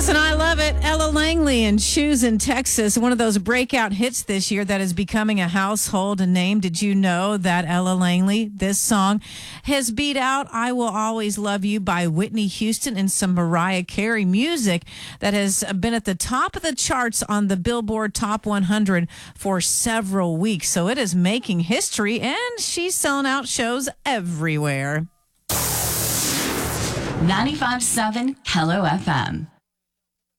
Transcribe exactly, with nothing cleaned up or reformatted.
Listen, I love it. Ella Langley and Shoes in Texas, one of those breakout hits this year that is becoming a household name. Did you know that Ella Langley, this song, has beat out I Will Always Love You by Whitney Houston and some Mariah Carey music that has been at the top of the charts on the Billboard Top one hundred for several weeks. So it is making history, and she's selling out shows everywhere. ninety-five point seven Hello F M.